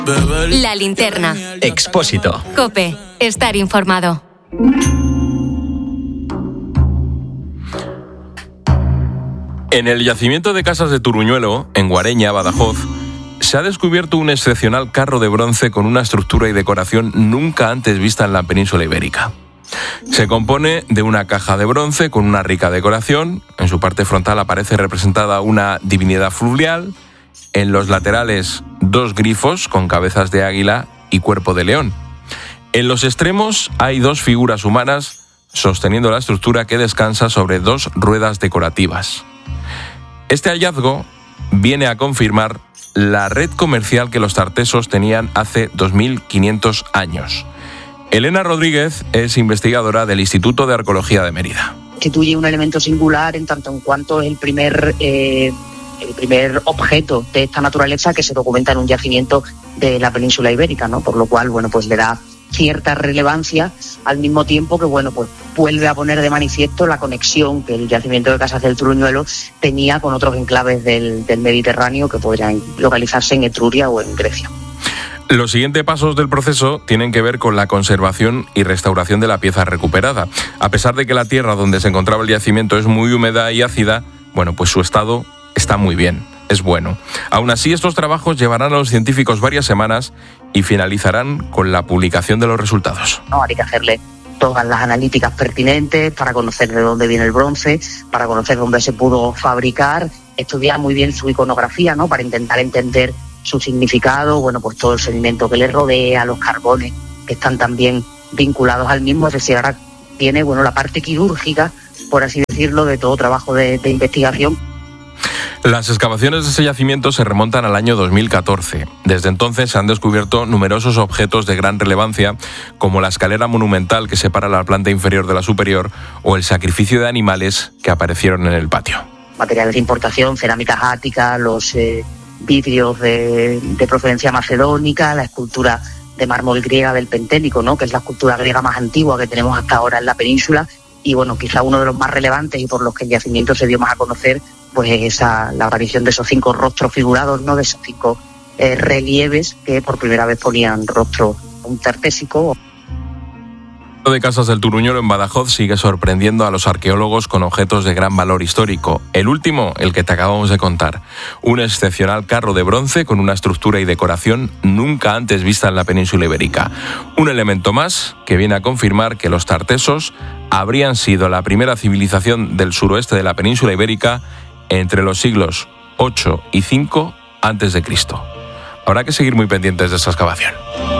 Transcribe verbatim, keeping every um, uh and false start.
La Linterna. Expósito. COPE. Estar informado. En el yacimiento de Casas de Turuñuelo, en Guareña, Badajoz, se ha descubierto un excepcional carro de bronce con una estructura y decoración nunca antes vista en la península ibérica. Se compone de una caja de bronce con una rica decoración. En su parte frontal aparece representada una divinidad fluvial. En los laterales, dos grifos con cabezas de águila y cuerpo de león. En los extremos hay dos figuras humanas sosteniendo la estructura que descansa sobre dos ruedas decorativas. Este hallazgo viene a confirmar la red comercial que los tartesos tenían hace dos mil quinientos años. Elena Rodríguez es investigadora del Instituto de Arqueología de Mérida. Constituye un elemento singular en tanto en cuanto es el primer, eh, el primer objeto de esta naturaleza que se documenta en un yacimiento de la península ibérica, ¿no? Por lo cual, bueno, pues le da cierta relevancia, al mismo tiempo que, bueno, pues vuelve a poner de manifiesto la conexión que el yacimiento de Casas del Turuñuelo tenía con otros enclaves del, del Mediterráneo que podrían localizarse en Etruria o en Grecia. Los siguientes pasos del proceso tienen que ver con la conservación y restauración de la pieza recuperada. A pesar de que la tierra donde se encontraba el yacimiento es muy húmeda y ácida, bueno, pues su estado está muy bien, es bueno. Aún así, estos trabajos llevarán a los científicos varias semanas y finalizarán con la publicación de los resultados. No, hay que hacerle todas las analíticas pertinentes para conocer de dónde viene el bronce, para conocer dónde se pudo fabricar, estudiar muy bien su iconografía, ¿no? Para intentar entender su significado, bueno, pues todo el sedimento que le rodea, los carbones que están también vinculados al mismo. Es decir, ahora tiene, bueno, la parte quirúrgica, por así decirlo, de todo trabajo de, de investigación. Las excavaciones de ese yacimiento se remontan al año dos mil catorce. Desde entonces se han descubierto numerosos objetos de gran relevancia, como la escalera monumental que separa la planta inferior de la superior o el sacrificio de animales que aparecieron en el patio. Materiales de importación, cerámicas áticas, los eh, vidrios de, de procedencia macedónica, la escultura de mármol griega del Pentélico, ¿no? Que es la escultura griega más antigua que tenemos hasta ahora en la península. Y bueno, quizá uno de los más relevantes y por los que el yacimiento se dio más a conocer, pues esa, la aparición de esos cinco rostros figurados, ¿no? De esos cinco eh, relieves que por primera vez ponían rostro un tartésico. El de Casas del Turuñuelo en Badajoz sigue sorprendiendo a los arqueólogos con objetos de gran valor histórico. El último, el que te acabamos de contar. Un excepcional carro de bronce con una estructura y decoración nunca antes vista en la península ibérica. Un elemento más que viene a confirmar que los tartesos habrían sido la primera civilización del suroeste de la península ibérica entre los siglos ocho y cinco antes de Cristo. Habrá que seguir muy pendientes de esta excavación.